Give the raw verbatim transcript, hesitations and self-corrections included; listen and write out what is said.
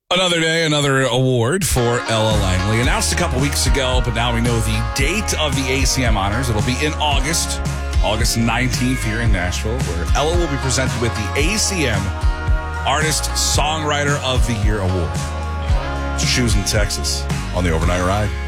Another day, another award for Ella Langley. Announced a couple weeks ago, but now we know the date of the A C M Honors. It'll be in August, August nineteenth here in Nashville, where Ella will be presented with the A C M Artist Songwriter of the Year Award. Shoes in Texas on the Overnight Ride.